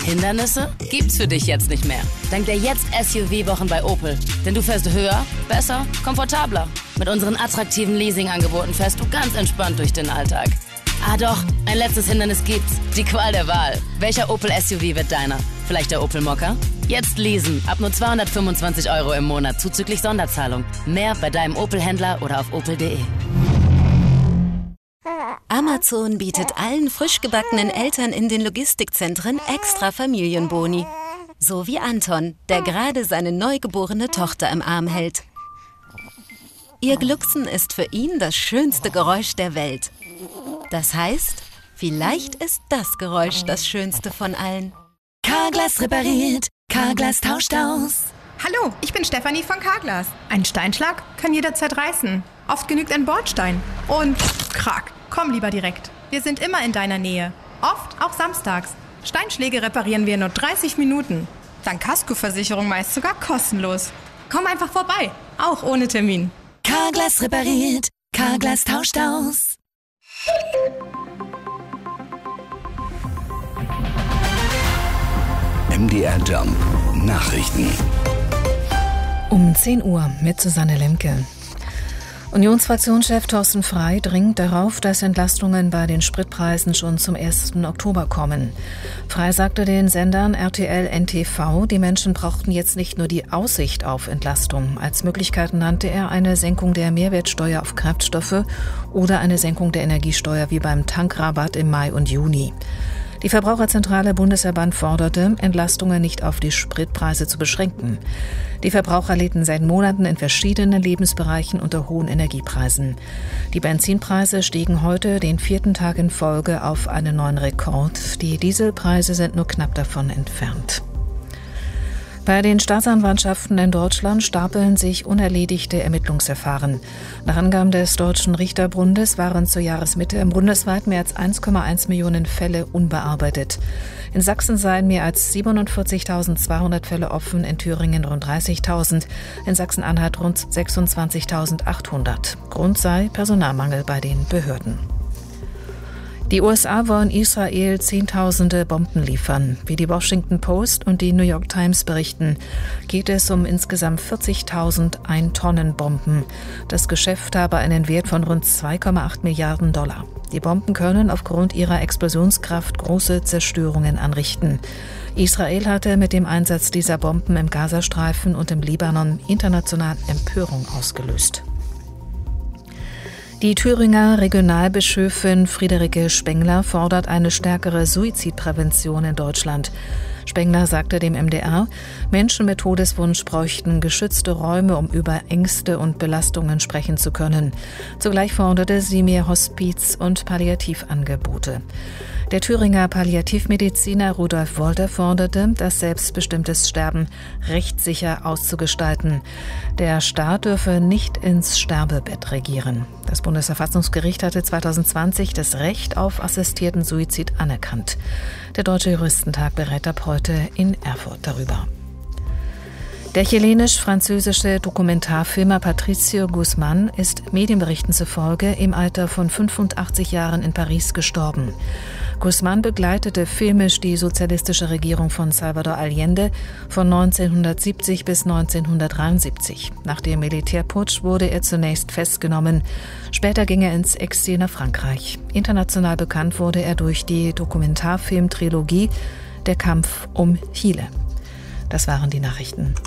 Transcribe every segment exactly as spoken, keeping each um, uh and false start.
Hindernisse gibt's für dich jetzt nicht mehr. Dank der Jetzt-S U V-Wochen bei Opel. Denn du fährst höher, besser, komfortabler. Mit unseren attraktiven Leasing-Angeboten fährst du ganz entspannt durch den Alltag. Ah doch, ein letztes Hindernis gibt's. Die Qual der Wahl. Welcher Opel S U V wird deiner? Vielleicht der Opel Mokka? Jetzt leasen. Ab nur zweihundertfünfundzwanzig Euro im Monat zuzüglich Sonderzahlung. Mehr bei deinem Opel-Händler oder auf opel punkt de. Amazon bietet allen frisch gebackenen Eltern in den Logistikzentren extra Familienboni. So wie Anton, der gerade seine neugeborene Tochter im Arm hält. Ihr Glucksen ist für ihn das schönste Geräusch der Welt. Das heißt, vielleicht ist das Geräusch das schönste von allen. Carglass repariert, Carglass tauscht aus. Hallo, ich bin Stefanie von Carglass. Ein Steinschlag kann jederzeit reißen. Oft genügt ein Bordstein. Und krack, komm lieber direkt. Wir sind immer in deiner Nähe. Oft auch samstags. Steinschläge reparieren wir in nur dreißig Minuten. Dank Kaskoversicherung meist sogar kostenlos. Komm einfach vorbei, auch ohne Termin. Carglass repariert, Carglass tauscht aus. M D R Jump Nachrichten. Um zehn Uhr mit Susanne Lemke. Unionsfraktionschef Thorsten Frey dringt darauf, dass Entlastungen bei den Spritpreisen schon zum ersten Oktober kommen. Frey sagte den Sendern R T L N T V, die Menschen brauchten jetzt nicht nur die Aussicht auf Entlastung. Als Möglichkeiten nannte er eine Senkung der Mehrwertsteuer auf Kraftstoffe oder eine Senkung der Energiesteuer wie beim Tankrabatt im Mai und Juni. Die Verbraucherzentrale Bundesverband forderte, Entlastungen nicht auf die Spritpreise zu beschränken. Die Verbraucher litten seit Monaten in verschiedenen Lebensbereichen unter hohen Energiepreisen. Die Benzinpreise stiegen heute den vierten Tag in Folge auf einen neuen Rekord. Die Dieselpreise sind nur knapp davon entfernt. Bei den Staatsanwaltschaften in Deutschland stapeln sich unerledigte Ermittlungsverfahren. Nach Angaben des Deutschen Richterbundes waren zur Jahresmitte bundesweit mehr als eins Komma eins Millionen Fälle unbearbeitet. In Sachsen seien mehr als siebenundvierzigtausendzweihundert Fälle offen, in Thüringen rund dreißigtausend, in Sachsen-Anhalt rund sechsundzwanzigtausendachthundert. Grund sei Personalmangel bei den Behörden. Die U S A wollen Israel Zehntausende Bomben liefern. Wie die Washington Post und die New York Times berichten, geht es um insgesamt vierzigtausend Ein-Tonnen-Bomben. Das Geschäft habe einen Wert von rund zwei Komma acht Milliarden Dollar. Die Bomben können aufgrund ihrer Explosionskraft große Zerstörungen anrichten. Israel hatte mit dem Einsatz dieser Bomben im Gazastreifen und im Libanon international Empörung ausgelöst. Die Thüringer Regionalbischöfin Friederike Spengler fordert eine stärkere Suizidprävention in Deutschland. Spengler sagte dem M D R, Menschen mit Todeswunsch bräuchten geschützte Räume, um über Ängste und Belastungen sprechen zu können. Zugleich forderte sie mehr Hospiz- und Palliativangebote. Der Thüringer Palliativmediziner Rudolf Wolter forderte, das selbstbestimmtes Sterben rechtssicher auszugestalten. Der Staat dürfe nicht ins Sterbebett regieren. Das Bundesverfassungsgericht hatte zweitausendzwanzig das Recht auf assistierten Suizid anerkannt. Der Deutsche Juristentag berät ab heute in Erfurt darüber. Der chilenisch-französische Dokumentarfilmer Patricio Guzmán ist Medienberichten zufolge im Alter von fünfundachtzig Jahren in Paris gestorben. Guzmán begleitete filmisch die sozialistische Regierung von Salvador Allende von neunzehnhundertsiebzig bis neunzehnhundertdreiundsiebzig. Nach dem Militärputsch wurde er zunächst festgenommen. Später ging er ins Exil nach Frankreich. International bekannt wurde er durch die Dokumentarfilmtrilogie Der Kampf um Chile. Das waren die Nachrichten.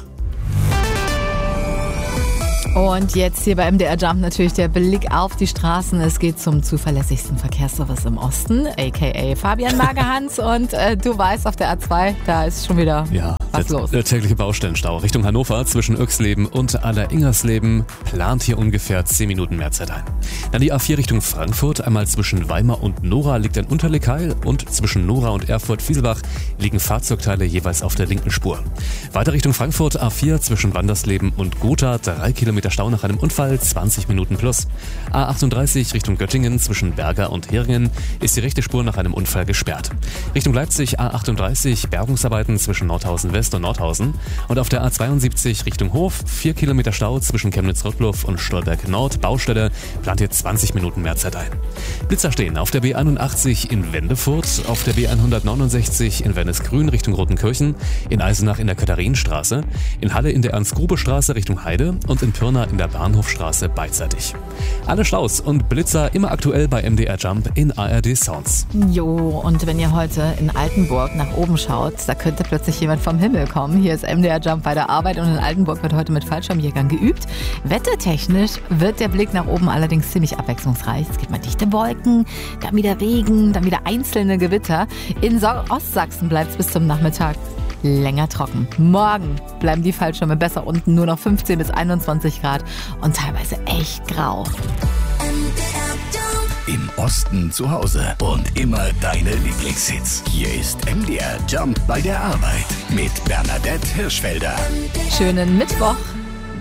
Und jetzt hier bei M D R Jump natürlich der Blick auf die Straßen. Es geht zum zuverlässigsten Verkehrsservice im Osten, aka Fabian Magerhans. Und äh, du weißt, auf der A zwei, da ist schon wieder ja, was der, los. Der tägliche Baustellenstau Richtung Hannover zwischen Öxleben und Alleringersleben plant hier ungefähr zehn Minuten mehr Zeit ein. Dann die A vier Richtung Frankfurt, einmal zwischen Weimar und Nora liegt ein Unterlegheil und zwischen Nora und Erfurt-Vielbach liegen Fahrzeugteile jeweils auf der linken Spur. Weiter Richtung Frankfurt A vier zwischen Wandersleben und Gotha, drei Kilometer Kilometer Stau nach einem Unfall, zwanzig Minuten plus. A achtunddreißig Richtung Göttingen zwischen Berger und Heringen ist die rechte Spur nach einem Unfall gesperrt. Richtung Leipzig A achtunddreißig Bergungsarbeiten zwischen Nordhausen West und Nordhausen. Und auf der A zweiundsiebzig Richtung Hof vier Kilometer Stau zwischen Chemnitz-Rottluf und Stolberg Nord. Baustelle, plant ihr zwanzig Minuten mehr Zeit ein. Blitzer stehen auf der B einundachtzig in Wendefurt, auf der B hundertneunundsechzig in Wernesgrün Richtung Rotenkirchen, in Eisenach in der Katharinenstraße, in Halle in der Ernst-Grube-Straße Richtung Heide und in Pirna in der Bahnhofstraße beidseitig. Alle Staus und Blitzer immer aktuell bei M D R Jump in A R D Sounds. Jo, und wenn ihr heute in Altenburg nach oben schaut, da könnte plötzlich jemand vom Himmel kommen. Hier ist M D R Jump bei der Arbeit und in Altenburg wird heute mit Fallschirmjägern geübt. Wettertechnisch wird der Blick nach oben allerdings ziemlich abwechslungsreich. Es gibt mal dichte Wolken, dann wieder Regen, dann wieder einzelne Gewitter. In so- Ostsachsen bleibt es bis zum Nachmittag länger trocken. Morgen bleiben die Fallschirme besser unten, nur noch fünfzehn bis einundzwanzig Grad und teilweise echt grau. Im Osten zu Hause und immer deine Lieblingshits. Hier ist M D R Jump bei der Arbeit mit Bernadette Hirschfelder. Schönen Mittwoch.